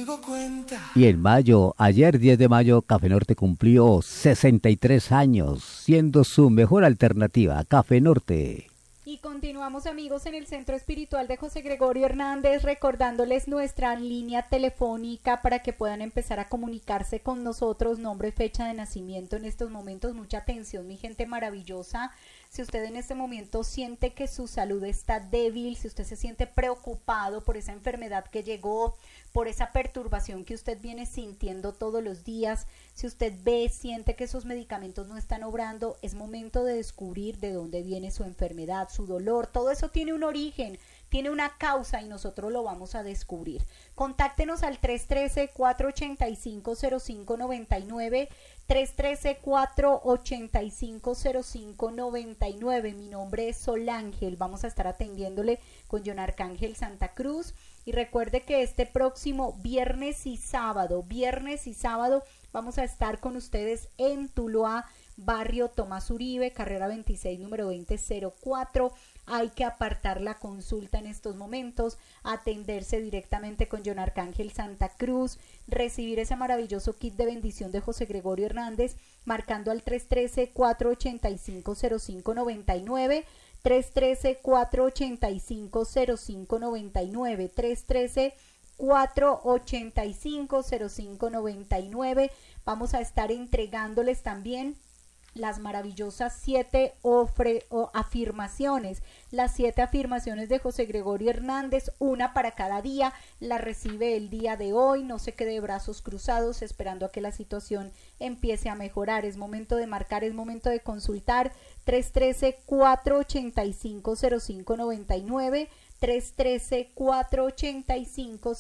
digo cuenta. Y en mayo, ayer 10 de mayo, Café Norte cumplió 63 años, siendo su mejor alternativa, Café Norte. Y continuamos, amigos, en el Centro Espiritual de José Gregorio Hernández, recordándoles nuestra línea telefónica para que puedan empezar a comunicarse con nosotros, nombre, fecha de nacimiento en estos momentos. Mucha atención, mi gente maravillosa. Si usted en este momento siente que su salud está débil, si usted se siente preocupado por esa enfermedad que llegó, por esa perturbación que usted viene sintiendo todos los días, si usted siente que esos medicamentos no están obrando, es momento de descubrir de dónde viene su enfermedad, su dolor. Todo eso tiene un origen, tiene una causa y nosotros lo vamos a descubrir. Contáctenos al 313-485-0599, 313-485-0599. Mi nombre es Solángel, vamos a estar atendiéndole con John Arcángel Santa Cruz. Y recuerde que este próximo viernes y sábado, vamos a estar con ustedes en Tuluá, barrio Tomás Uribe, carrera 26, número 2004. Hay que apartar la consulta en estos momentos, atenderse directamente con John Arcángel Santa Cruz, recibir ese maravilloso kit de bendición de José Gregorio Hernández, marcando al 313-485-0599, 313-485-0599, 313-485-0599. Vamos a estar entregándoles también las maravillosas 7 afirmaciones, las 7 afirmaciones de José Gregorio Hernández, una para cada día. La recibe el día de hoy, no se quede de brazos cruzados esperando a que la situación empiece a mejorar. Es momento de marcar, es momento de consultar. 313-485-0599, 313-485